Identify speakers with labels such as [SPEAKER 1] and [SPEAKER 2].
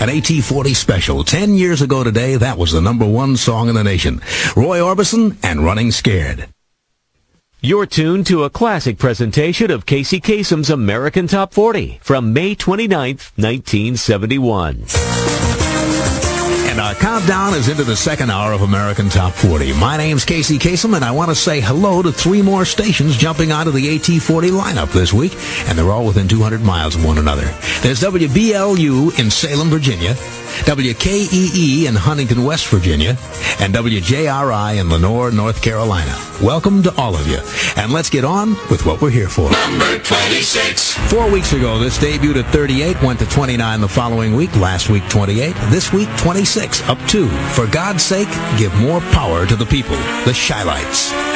[SPEAKER 1] An AT40 special. 10 years ago today, that was the number one song in the nation. Roy Orbison and Running Scared.
[SPEAKER 2] You're tuned to a classic presentation of Casey Kasem's American Top 40 from May 29th, 1971.
[SPEAKER 1] And our countdown is into the second hour of American Top 40. My name's Casey Kasem, and I want to say hello to 3 more stations jumping onto the AT40 lineup this week, and they're all within 200 miles of one another. There's WBLU in Salem, Virginia, WKEE in Huntington, West Virginia, and WJRI in Lenore, North Carolina. Welcome to all of you, and let's get on with what we're here for.
[SPEAKER 3] Number 26.
[SPEAKER 1] 4 weeks ago, this debuted at 38, went to 29 the following week, last week 28, this week 26, up 2. For God's sake, give more power to the people, the Shylights.